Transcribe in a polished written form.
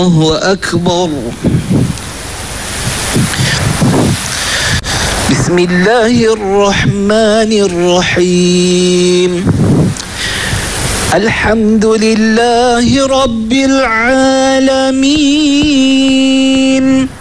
الله أكبر. بسم الله الرحمن الرحيم. الحمد لله رب العالمين.